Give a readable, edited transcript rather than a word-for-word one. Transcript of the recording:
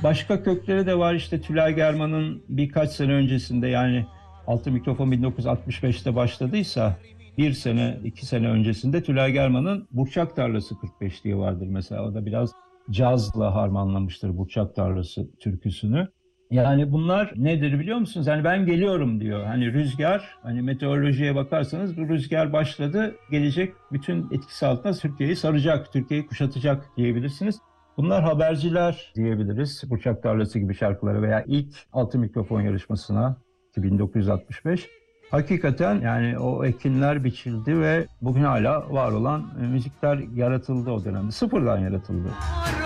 Başka kökleri de var. İşte Tülay German'ın birkaç sene öncesinde, yani Altın Mikrofon 1965'te başladıysa bir sene, 2 sene öncesinde Tülay German'ın Burçak Tarlası 45 diye vardır mesela. O da biraz cazla harmanlamıştır Burçak Tarlası türküsünü. Yani bunlar nedir biliyor musunuz? Yani ben geliyorum diyor. Hani rüzgar, hani meteorolojiye bakarsanız bu rüzgar başladı, gelecek, bütün etkisi altında Türkiye'yi saracak, Türkiye'yi kuşatacak diyebilirsiniz. Bunlar haberciler diyebiliriz. Burçak Tarlası gibi şarkıları veya ilk Altın Mikrofon yarışmasına 1965. Hakikaten yani o ekinler biçildi ve bugün hala var olan müzikler yaratıldı o dönemde. Sıfırdan yaratıldı.